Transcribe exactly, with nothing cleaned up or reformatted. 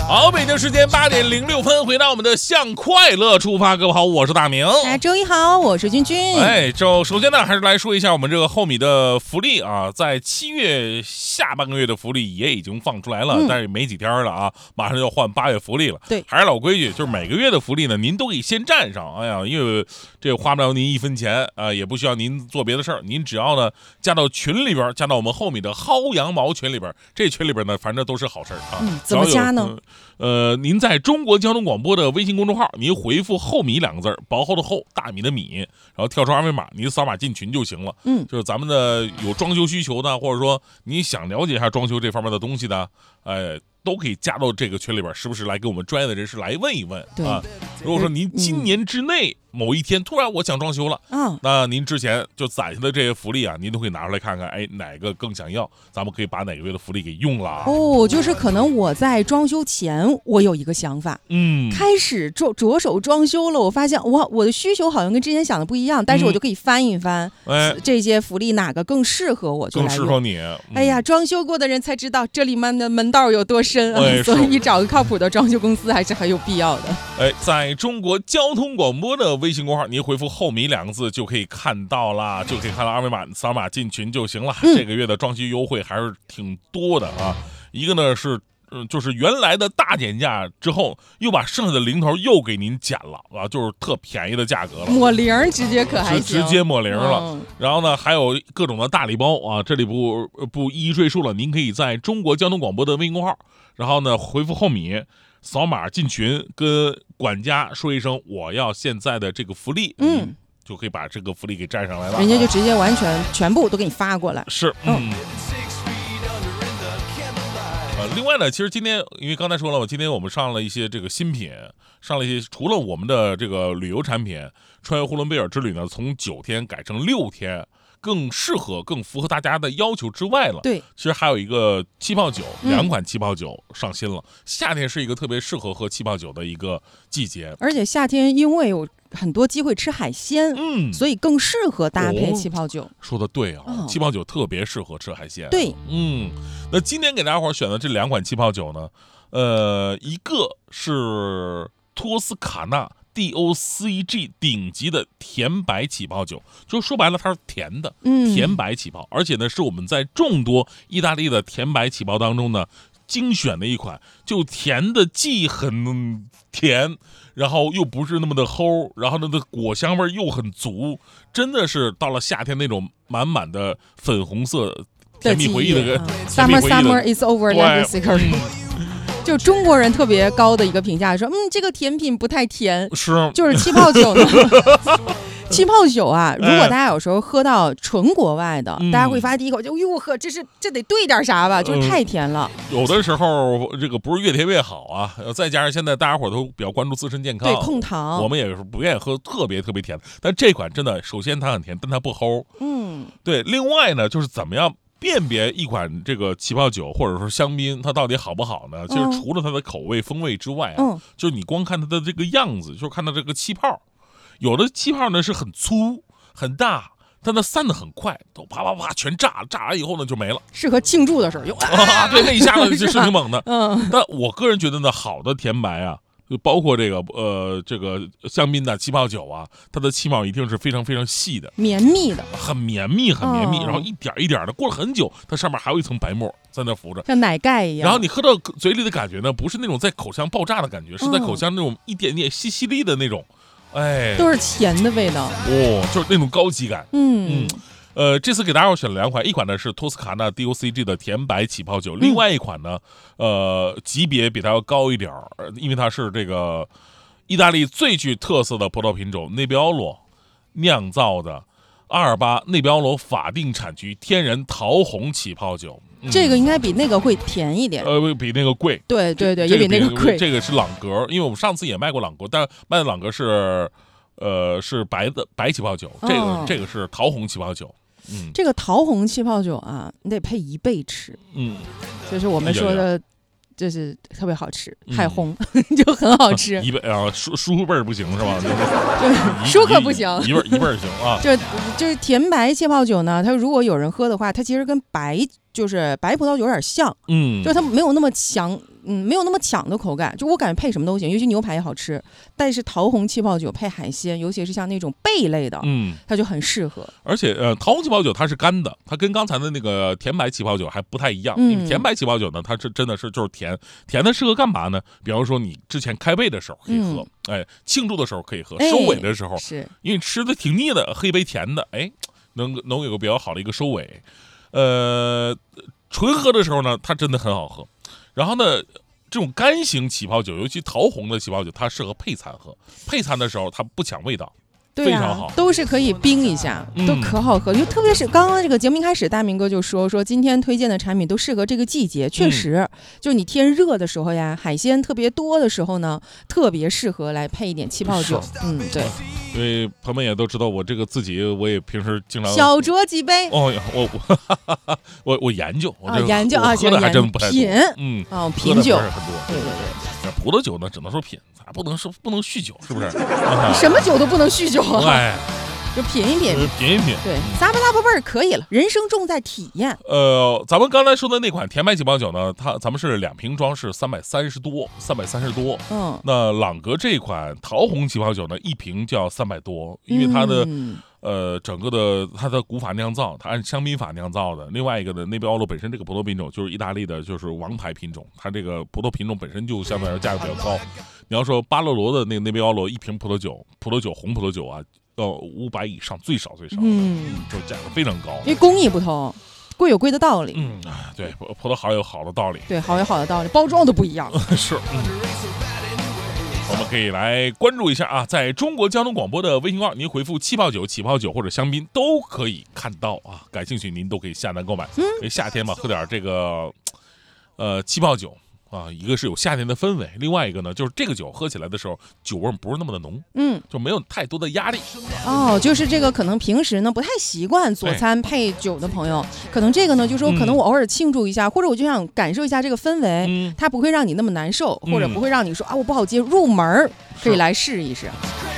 好，北京时间八点零六分，回到我们的向快乐出发。各位好，我是大明。 哎，周一好，我是君君。 哎，周首先呢，还是来说一下我们这个后米的福利啊，在七月下半个月的福利也已经放出来了，嗯、但是没几天了啊，马上要换八月福利了。 对， 还是老规矩，就是每个月的福利呢，您都可以先占上。哎呀，因为这花不了您一分钱啊、呃，也不需要您做别的事儿，您只要呢加到群里边，加到我们后米的薅羊毛群里边，这群里边呢，反正都是好事啊。 嗯，怎么加呢？ 呃，您在中国交通广播的微信公众号，您回复"后米"两个字，薄厚的厚，大米的米，然后跳出二维码，您扫码进群就行了。 嗯， 就是咱们的有装修需求的，或者说你想了解一下装修这方面的东西的，哎，都可以加到这个群里边，时不时来给我们专业的人士来问一问啊。如果说您今年之内某一天突然我想装修了， 嗯， 那您之前就攒下的这些福利啊，您都可以拿出来看看，哎，哪个更想要，咱们可以把哪个月的福利给用了。 哦，就是可能我在装修前，我有一个想法， 嗯， 开始着着手装修了，我发现哇，我的需求好像跟之前想的不一样，但是我就可以翻一翻， 嗯、 哎，这些福利哪个更适合我就来用， 更适合你。嗯、 哎呀，装修过的人才知道这里面的门道有多深啊， 哎、 所以找个靠谱的装修公司还是很有必要的。 哎，在中国交通广播的微信公号，您回复"后米"两个字就可以看到啦，就可以看到二维码，扫码进群就行了。嗯、这个月的装修优惠还是挺多的啊。一个呢是，嗯，就是原来的大减价之后，又把剩下的零头又给您减了啊，就是特便宜的价格了， 抹零直接可还行， 直接抹零了。 嗯、 然后呢，还有各种的大礼包啊，这里不不一一赘述了。您可以在中国交通广播的微信公号，然后呢回复"后米"。扫码进群，跟管家说一声我要现在的这个福利，嗯，就可以把这个福利给占上来了， 人家就直接完全全部都给你发过来。 是，嗯。呃，另外呢，其实今天因为刚才说了，我今天我们上了一些这个新品，上了一些除了我们的这个旅游产品，穿越呼伦贝尔之旅呢，从九天改成六天。更适合、更符合大家的要求之外了。 对， 其实还有一个气泡酒，两款气泡酒上新了。嗯、夏天是一个特别适合喝气泡酒的一个季节， 而且夏天因为有很多机会吃海鲜， 嗯， 所以更适合搭配气泡酒。哦、 说的对啊，哦、气泡酒特别适合吃海鲜。 对， 嗯，那今天给大家伙选的这两款气泡酒呢，呃，一个是托斯卡纳。D O C G 顶级的甜白起泡酒，就说白了它是甜的， 嗯， 甜白起泡，而且呢是我们在众多意大利的甜白起泡当中呢精选的一款，就甜的既很甜，然后又不是那么的齁，然后呢的果香味又很足，真的是到了夏天那种满满的粉红色甜蜜回忆的个、 啊、Summer Summer is over, never secret。就中国人特别高的一个评价说，嗯，这个甜品不太甜， 是， 就是气泡酒呢。气泡酒啊，如果大家有时候喝到纯国外的， 嗯、 大家会发第一口就，哟呵，这是这得兑点啥吧，就是太甜了。 嗯、有的时候这个不是越甜越好啊，再加上现在大家伙都比较关注自身健康， 对，控糖， 我们也是不愿意喝特别特别甜，但这款真的，首先它很甜，但它不齁。 嗯， 对。另外呢，就是怎么样辨别一款这个气泡酒或者说香槟它到底好不好呢？其实除了它的口味风味之外啊， 嗯、 就是你光看它的这个样子，就是看它这个气泡，有的气泡呢是很粗很大，但它散得很快，都啪啪啪全炸了，炸完以后呢就没了， 适合庆祝的时候用。 啊，对，那一下子就是挺猛的。 嗯， 但我个人觉得呢，好的甜白啊。就包括这个呃，这个香槟的气泡酒啊，它的气泡一定是非常非常细的， 绵密的， 很绵密，很绵密， 哦、 然后一点一点的，过了很久，它上面还有一层白沫在那浮着， 像奶盖一样。 然后你喝到嘴里的感觉呢，不是那种在口腔爆炸的感觉，是在口腔那种一点点淅淅沥的那种，哎， 都是甜的味道， 哦，就是那种高级感， 嗯。 嗯呃，这次给大家选了两款，一款呢是托斯卡纳 D O C G 的甜白起泡酒，另外一款呢，呃，级别比它要高一点，因为它是这个意大利最具特色的葡萄品种内比奥罗酿造的阿尔巴内比奥罗法定产区天然桃红起泡酒。 嗯、这个应该比那个会甜一点， 呃，比那个贵。 对对对，也比那个贵。 这个是朗格，因为我们上次也卖过朗格，但卖的朗格是，呃，是白的白起泡酒，这个、哦、这个是桃红起泡酒。嗯， 这个桃红气泡酒啊，你得配一倍吃。 嗯， 就是我们说的，就是特别好吃，太红、嗯、就很好吃。 一倍啊，舒舒味儿不行是吧？ 对，舒可不行， 一味一味行啊。 就就是甜白气泡酒呢，它如果有人喝的话，它其实跟白就是白葡萄酒有点像， 嗯， 就是它没有那么强嗯没有那么抢的口感，就我感觉配什么都行，尤其牛排也好吃。但是桃红气泡酒配海鲜，尤其是像那种贝类的， 嗯， 它就很适合。 而且呃，桃红气泡酒它是干的，它跟刚才的那个甜白气泡酒还不太一样。 嗯， 因为甜白气泡酒呢，它是真的是就是甜，甜的适合干嘛呢？比方说你之前开胃的时候可以喝，嗯、哎，庆祝的时候可以喝，收尾的时候， 哎、是因为吃的挺腻的，喝一杯甜的，哎，能能有个比较好的一个收尾。呃，纯喝的时候呢，它真的很好喝。然后呢，这种干型起泡酒，尤其桃红的起泡酒，它适合配餐喝。配餐的时候，它不抢味道。 对啊，都是可以冰一下，都可好喝。就、嗯、特别是刚刚这个节目一开始，大明哥就说说今天推荐的产品都适合这个季节，确实，嗯、就你天热的时候呀，海鲜特别多的时候呢，特别适合来配一点气泡酒。嗯，对。 因为朋友们也都知道，我这个自己我也平时经常小酌几杯。 哦，我我我我研究，我啊研究啊， 喝的还真不太多。 品， 嗯， 哦，品酒很多。 对对对， 葡萄酒呢，只能说品，咱不能说不能酗酒，是不是？ 什么酒都不能酗酒。 哎。 就品一品， 品一品， 对，咂巴咂巴味儿可以了。人生重在体验。 呃，咱们刚才说的那款甜白起泡酒呢，它咱们是两瓶装，是三百三十多，三百三十多。嗯，那朗格这款桃红起泡酒呢，一瓶就要三百多，因为它的、嗯、呃整个的它的古法酿造，它按香槟法酿造的。另外一个呢，内比奥罗本身这个葡萄品种就是意大利的，就是王牌品种，它这个葡萄品种本身就相对来说价格比较高。你要说巴勒罗的那个内比奥罗一瓶葡萄酒，葡萄酒红葡萄酒啊。到五百以上，最少最少，嗯，就价格非常高， 因为工艺不同，贵有贵的道理。 嗯，对，葡萄好有好的道理， 对，好有好的道理，包装都不一样。 是，嗯，我们可以来关注一下啊，在中国交通广播的微信号，您回复气泡酒、起泡酒或者香槟都可以看到啊，感兴趣您都可以下单购买。嗯，因为夏天嘛，喝点这个呃气泡酒。啊，一个是有夏天的氛围，另外一个呢，就是这个酒喝起来的时候，酒味不是那么的浓，嗯，就没有太多的压力。 哦，就是这个可能平时呢不太习惯佐餐配酒的朋友，可能这个呢，就是说可能我偶尔庆祝一下，嗯、或者我就想感受一下这个氛围，嗯、它不会让你那么难受，或者不会让你说啊我不好接入门，可以来试一试。